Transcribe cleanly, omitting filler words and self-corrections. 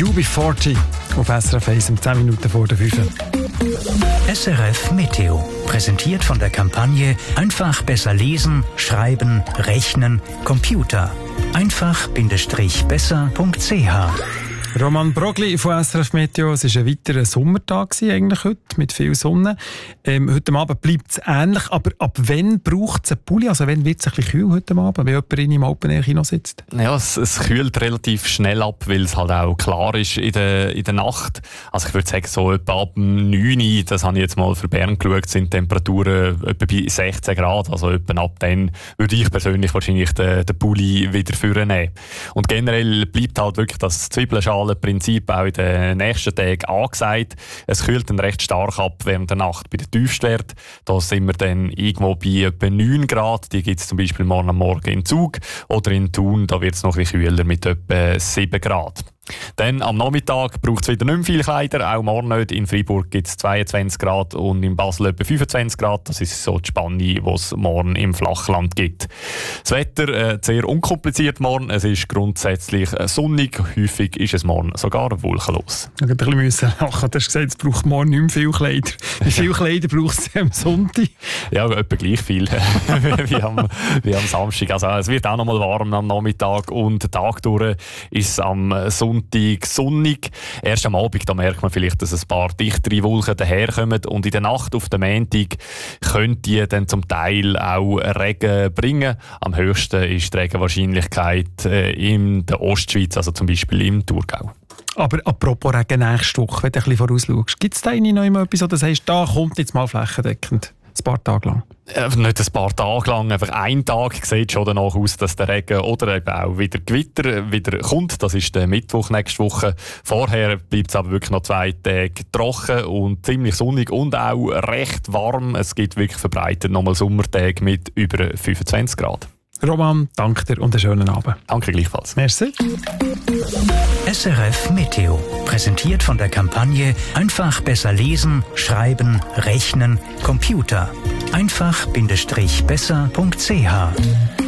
UB40 auf SRF 1 um 10 Minuten vor der 5. SRF Meteo. Präsentiert von der Kampagne Einfach besser lesen, schreiben, rechnen, Computer. Einfach-besser.ch. Roman Brogli von SRF Meteo. Es war ein weiterer Sommertag eigentlich heute, mit viel Sonne. Heute Abend bleibt es ähnlich, aber ab wann braucht es einen Pulli? Also wann wird es ein bisschen kühl heute Abend, wenn jemand im Open-Air-Kino sitzt? Ja, es kühlt relativ schnell ab, weil es halt auch klar ist in der Nacht. Also ich würde sagen, so etwa ab 9 Uhr, das habe ich jetzt mal für Bern geschaut, sind die Temperaturen etwa bei 16 Grad. Also etwa ab dann würde ich persönlich wahrscheinlich den Pulli wieder vornehmen. Und generell bleibt halt wirklich das Zwiebelschalen-Prinzip auch in den nächsten Tagen angesagt. Es kühlt dann recht stark ab während der Nacht bei den Tiefstwerten. Da sind wir dann irgendwo bei etwa 9 Grad. Die gibt es zum Beispiel morgen am Morgen in Zug oder in Thun. Da wird es noch ein bisschen kühler mit etwa 7 Grad. Dann am Nachmittag braucht es wieder nicht mehr viel Kleider, auch morgen nicht. In Freiburg gibt es 22 Grad und in Basel etwa 25 Grad. Das ist so die Spanne, die es morgen im Flachland gibt. Das Wetter sehr unkompliziert morgen. Es ist grundsätzlich sonnig. Häufig ist es morgen sogar wolkenlos. Ich musste ein bisschen lachen. Du hast gesagt, es braucht morgen nicht mehr viel Kleider. Wie viele Kleider braucht es am Sonntag? Ja, etwa gleich viel wie am Samstag. Also, es wird auch noch mal warm am Nachmittag und den Tag durch ist es am Sonntag sonnig. Erst am Abend da merkt man vielleicht, dass ein paar dichtere Wolken daherkommen und in der Nacht auf den Montag könnte die dann zum Teil auch Regen bringen. Am höchsten ist die Regenwahrscheinlichkeit in der Ostschweiz, also zum Beispiel im Thurgau. Aber apropos Regen nächste Woche, wenn du ein bisschen vorausschaust, gibt es da noch immer etwas, wo du sagst, da kommt jetzt mal flächendeckend? Ein paar Tage lang? Nicht ein paar Tage lang, einfach ein Tag sieht schon danach aus, dass der Regen oder eben auch wieder Gewitter wieder kommt. Das ist der Mittwoch nächste Woche. Vorher bleibt es aber wirklich noch 2 Tage trocken und ziemlich sonnig und auch recht warm. Es gibt wirklich verbreitet nochmal Sommertage mit über 25 Grad. Roman, danke dir und einen schönen Abend. Danke gleichfalls. Merci. SRF Meteo. Präsentiert von der Kampagne Einfach besser lesen, schreiben, rechnen, Computer. Einfach-besser.ch.